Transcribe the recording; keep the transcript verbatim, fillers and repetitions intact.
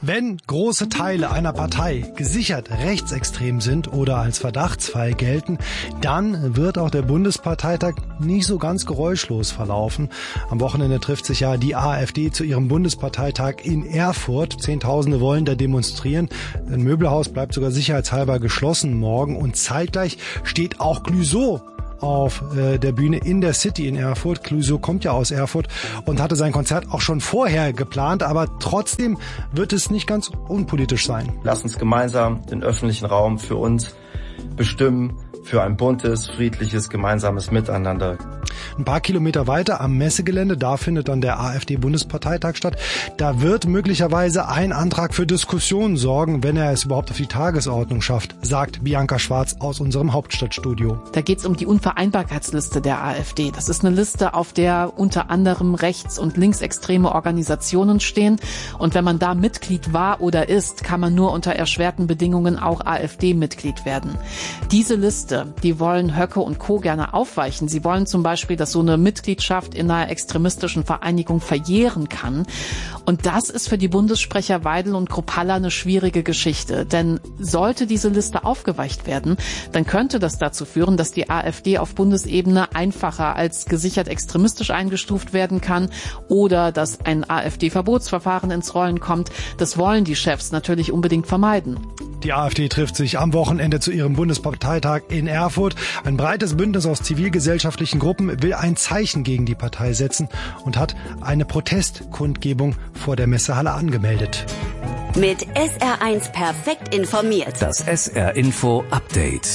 Wenn große Teile einer Partei gesichert rechtsextrem sind oder als Verdachtsfall gelten, dann wird auch der Bundesparteitag nicht so ganz geräuschlos verlaufen. Am Wochenende trifft sich ja die AfD zu ihrem Bundesparteitag in Erfurt. Zehntausende wollen da demonstrieren. Ein Möbelhaus bleibt sogar sicherheitshalber geschlossen morgen. Und zeitgleich steht auch Clouseau auf äh, der Bühne in der City in Erfurt. Clouseau kommt ja aus Erfurt und hatte sein Konzert auch schon vorher geplant, aber trotzdem wird es nicht ganz unpolitisch sein. Lass uns gemeinsam den öffentlichen Raum für uns bestimmen, für ein buntes, friedliches, gemeinsames Miteinander. Ein paar Kilometer weiter am Messegelände, da findet dann der AfD-Bundesparteitag statt. Da wird möglicherweise ein Antrag für Diskussionen sorgen, wenn er es überhaupt auf die Tagesordnung schafft, sagt Bianca Schwarz aus unserem Hauptstadtstudio. Da geht es um die Unvereinbarkeitsliste der AfD. Das ist eine Liste, auf der unter anderem rechts- und linksextreme Organisationen stehen. Und wenn man da Mitglied war oder ist, kann man nur unter erschwerten Bedingungen auch AfD-Mitglied werden. Diese Liste, die wollen Höcke und Co. gerne aufweichen. Sie wollen zum Beispiel, dass so eine Mitgliedschaft in einer extremistischen Vereinigung verjähren kann. Und das ist für die Bundessprecher Weidel und Kruppalla eine schwierige Geschichte. Denn sollte diese Liste aufgeweicht werden, dann könnte das dazu führen, dass die AfD auf Bundesebene einfacher als gesichert extremistisch eingestuft werden kann oder dass ein AfD-Verbotsverfahren ins Rollen kommt. Das wollen die Chefs natürlich unbedingt vermeiden. Die AfD trifft sich am Wochenende zu ihrem Bundesparteitag in Erfurt. Ein breites Bündnis aus zivilgesellschaftlichen Gruppen will ein Zeichen gegen die Partei setzen und hat eine Protestkundgebung vor der Messehalle angemeldet. Mit S R eins perfekt informiert. Das S R Info Update.